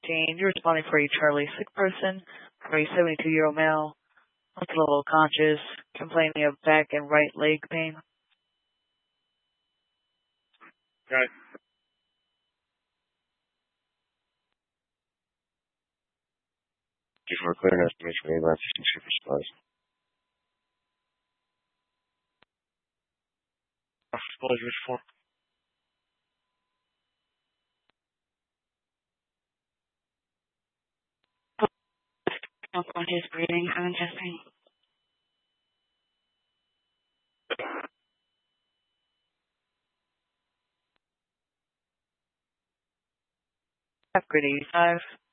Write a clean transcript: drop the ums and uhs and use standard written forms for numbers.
13, you're responding for a Charlie sick person, for a 72-year-old male, hospital conscious, complaining of back and right leg pain. Okay. Thank you for clearing estimation made by super supplies. Supplies which form? Unconscious breathing, I'm testing. Grade 85.